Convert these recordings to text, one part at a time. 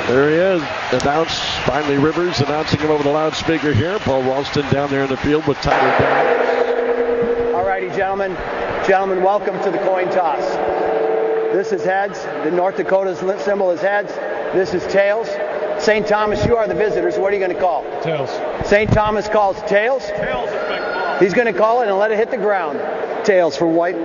There he is. Announced, finally Rivers announcing him over the loudspeaker here. Paul Ralston down there in the field with Tyler Downs. All righty, gentlemen. Gentlemen, welcome to the coin toss. This is heads. The North Dakota's symbol is heads. This is tails. St. Thomas, you are the visitors. What are you going to call? Tails. St. Thomas calls tails. Tails is big ball. He's going to call it and let it hit the ground. Tails for white.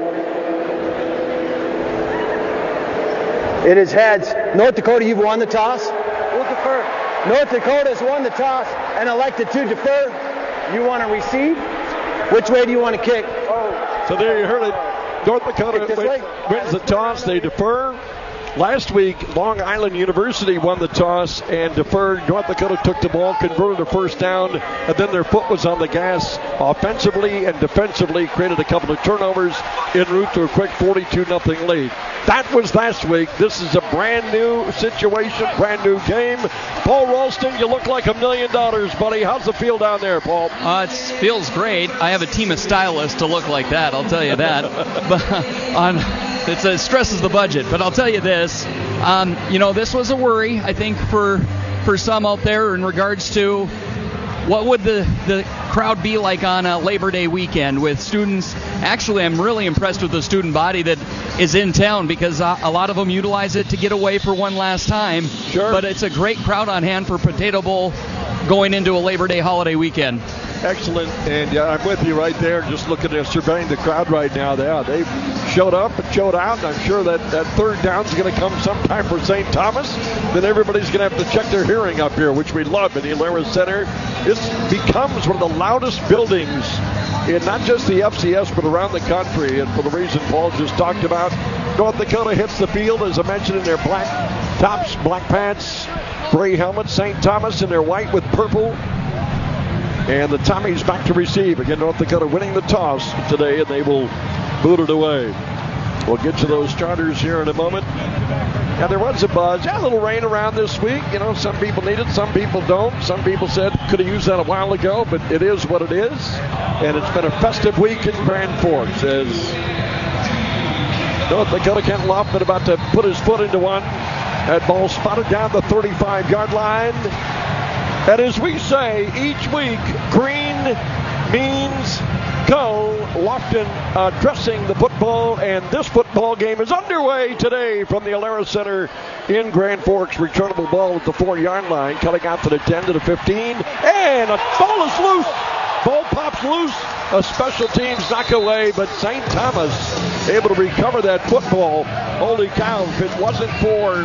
It is heads. North Dakota, you've won the toss. We'll defer. North Dakota's won the toss and elected to defer. You want to receive? Which way do you want to kick? So there you heard it. North Dakota wins the toss. They defer. Last week, Long Island University won the toss and deferred. North Dakota took the ball, converted a first down, and then their foot was on the gas offensively and defensively, created a couple of turnovers en route to a quick 42-0 lead. That was last week. This is a brand new situation, brand new game. Paul Ralston, you look like $1 million, buddy. How's the feel down there, Paul? It feels great. I have a team of stylists to look like that, I'll tell you that. But it stresses the budget. But I'll tell you this, this was a worry, I think, for some out there in regards to what would the crowd be like on a Labor Day weekend with students. Actually, I'm really impressed with the student body that is in town because a lot of them utilize it to get away for one last time. Sure. But it's a great crowd on hand for Potato Bowl going into a Labor Day holiday weekend. Excellent, and I'm with you right there. Just looking at surveying the crowd right now. They've showed up and showed out, and I'm sure that third down is going to come sometime for St. Thomas. Then everybody's going to have to check their hearing up here, which we love in the Alerus Center. This becomes one of the loudest buildings in not just the FCS, but around the country, and for the reason Paul just talked about. North Dakota hits the field, as I mentioned, in their black tops, black pants, gray helmets. St. Thomas in their white with purple. And the Tommies back to receive. Again, North Dakota winning the toss today, and they will boot it away. We'll get to those starters here in a moment. Now, there was a buzz. Yeah, a little rain around this week. Some people need it, some people don't. Some people said could have used that a while ago, but it is what it is. And it's been a festive week in Grand Forks as North Dakota Kent Lofton about to put his foot into one. That ball spotted down the 35-yard line. And as we say each week, green means go. Lofton addressing the football, and this football game is underway today from the Alerus Center in Grand Forks. Returnable ball at the 4-yard line, cutting out to the 10 to the 15, and a ball is loose. Ball pops loose. A special teams knock away, but St. Thomas able to recover that football. Holy cow, if it wasn't for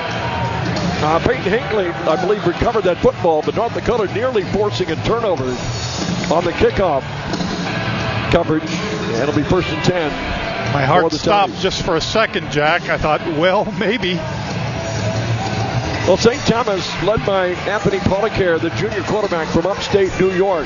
Peyton Hinckley, I believe, recovered that football, but North Dakota nearly forcing a turnover on the kickoff coverage. And it'll be 1st and 10. My heart stopped just for a second, Jack. I thought, well, maybe. Well, St. Thomas, led by Anthony Policare, the junior quarterback from upstate New York.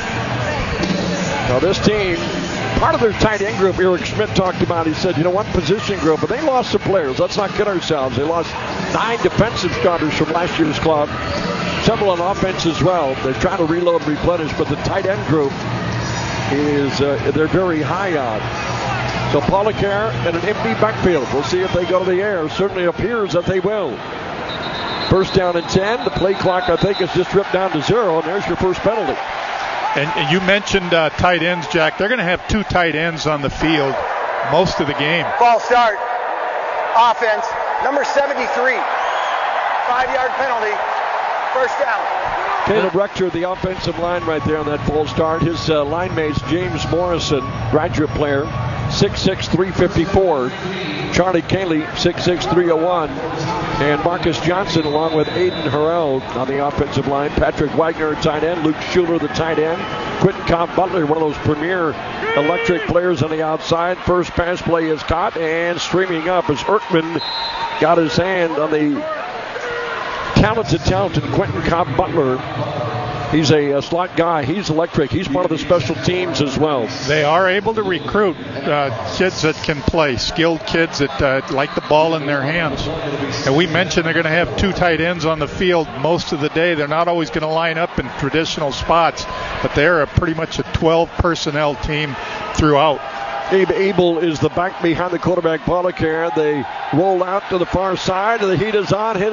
Now, this team, part of their tight end group, Eric Schmidt talked about, he said, one position group, but they lost some players. Let's not kid ourselves. They lost 9 defensive starters from last year's club, several on offense as well. They're trying to reload and replenish, but the tight end group is, they're very high on. So Policare and an empty backfield. We'll see if they go to the air. Certainly appears that they will. 1st down and 10. The play clock, I think, is just ripped down to 0, and there's your first penalty. And you mentioned tight ends, Jack. They're going to have 2 tight ends on the field most of the game. False start. Offense. Number 73. 5-yard penalty. 1st down. Caleb Rector, the offensive line right there on that false start. His line mates, James Morrison, graduate player, 6'6", 354. Charlie Cayley, 6'6", 301. And Marcus Johnson, along with Aiden Harrell on the offensive line. Patrick Wagner, tight end. Luke Schuler, the tight end. Quentin Cobb Butler, one of those premier electric players on the outside. First pass play is caught, and streaming up as Erkman got his hand on the talented Quentin Cobb Butler. He's a slot guy. He's electric. He's part of the special teams as well. They are able to recruit kids that can play, skilled kids that like the ball in their hands. And we mentioned they're going to have 2 tight ends on the field most of the day. They're not always going to line up in traditional spots, but they're pretty much a 12 personnel team throughout. Abe Abel is the back behind the quarterback, Policare. They roll out to the far side, and the heat is on.